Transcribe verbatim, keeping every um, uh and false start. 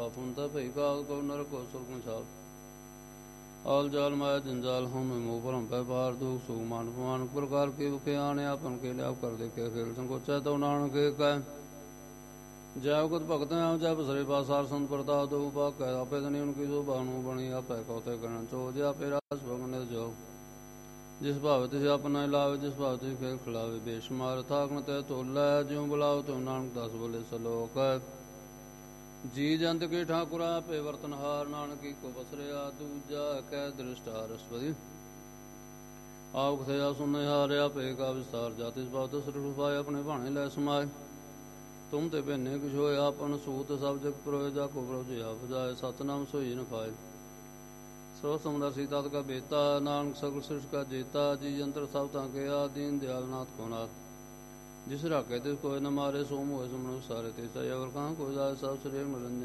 पाप उनता भई काल को नरक को सुरगुण छाप आल जाल माया जंजाल हम मोह भरम पै पार दुख सुख मान पमान प्रकार के बुखे आने आपन के लिया कर देखे खेल संकोचा तो नानक के कह जय कुत भगत जय बसरे पासार संत प्रताप दो पा कह आपे धनी उनकी जो बानु बणी आपे कौते करण चो जे आपे रास भगन जो जिस भाव तिस अपना लावे जिस भाव तिस खेल खिलावे बेशुमार थाकन तय तोला ज्यों बुलाओ तो नानक दास बोले सलोक जी जंत के ठाकुरा पे वर्तनहार नानकी को बसरिया दूजा कह दृष्टा रसपति आप कथया सुन हारिया पे का विस्तार जाति बात सृपाए अपने भाणे लै समाए तुम ते भेने किश होए आपन सूत सब जग प्रोए जा को प्रभुया बजाए सतनाम सोई न पाए सो समुदर सीता का बेता नानक सगल सृष्टि का जेता जी यंत्र सब ताके दीन दयाल नाथ को नाथ जिस राके तिस कोई न मारे सोम होए सुमनु सारे ते अवर कहाँ को जाए सब श्रेय मनोरंजन